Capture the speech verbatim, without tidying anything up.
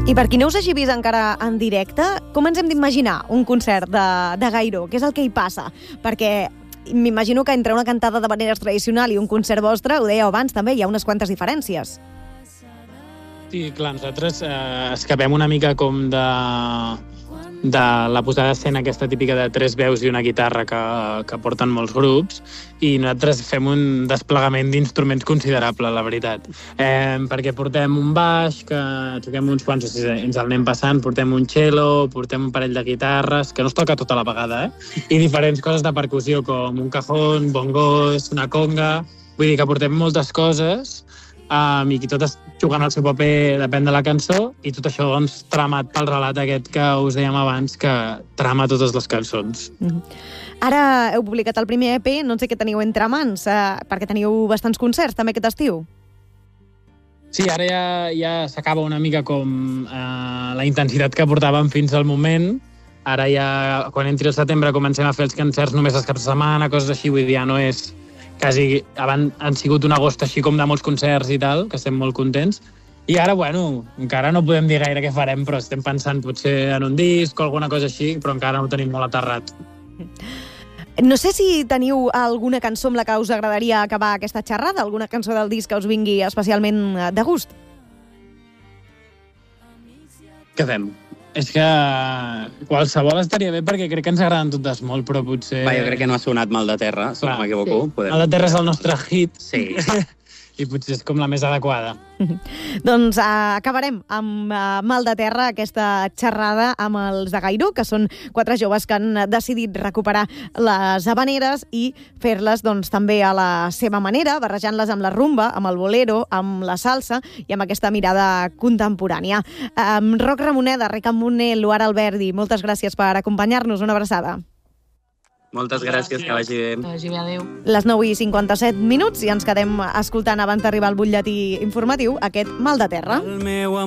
I per qui no us hagi vist encara en directe, com ens hem d'imaginar un concert de, de Gairó? Què és el que hi passa? Perquè m'imagino que entre una cantada d'havaneres tradicional i un concert vostre, ho dèieu abans també, hi ha unes quantes diferències. Sí, clar, nosaltres eh, escapem una mica com de, de la posada d'escena aquesta típica de tres veus i una guitarra que, que porten molts grups, i nosaltres fem un desplegament d'instruments considerable, la veritat. Eh, perquè portem un baix, que toquem uns quants, o sigui, ens el anem passant, portem un cello, portem un parell de guitarres, que no es toca tota la vegada, eh? I diferents coses de percussió, com un cajón, bongos, una conga... Vull dir que portem moltes coses, Um, i totes jugant el seu paper depèn de la cançó, i tot això doncs, tramat pel relat aquest que us dèiem abans, que trama totes les cançons. Mm-hmm. Ara heu publicat el primer E P, no sé què teniu entre mans, eh, perquè teniu bastants concerts també aquest estiu. Sí, ara ja, ja s'acaba una mica com eh, la intensitat que portàvem fins al moment. Ara ja, quan entri el setembre, comencem a fer els concerts només els caps de setmana, coses així, vull dir, ja no és... Quasi, abans han sigut un agost així com de molts concerts i tal, que estem molt contents. I ara, bueno, encara no podem dir gaire què farem, però estem pensant potser en un disc o alguna cosa així, però encara no ho tenim molt aterrat. No sé si teniu alguna cançó amb la que us agradaria acabar aquesta xerrada, alguna cançó del disc que us vingui especialment de gust. Què fem? És que qualsevol estaria bé, perquè crec que ens agraden totes molt, però potser... Va, jo crec que no ha sonat Mal de terra, si no m'equivoco. Sí. Podem... Mal de terra és el nostre hit. Sí. I potser és com la més adequada. Doncs uh, acabarem amb uh, Mal de terra, aquesta xerrada amb els de Gairó, que són quatre joves que han decidit recuperar les havaneres i fer-les doncs, també a la seva manera, barrejant-les amb la rumba, amb el bolero, amb la salsa i amb aquesta mirada contemporània. Um, Roc Ramoneda, Ricard Moner, Luar Alberdi, moltes gràcies per acompanyar-nos. Una abraçada. Moltes gràcies, que vagi bé. Que vagi bé, adéu. Les nou i cinquanta-set minuts i ens quedem escoltant abans d'arribar al butlletí informatiu aquest Mal de terra.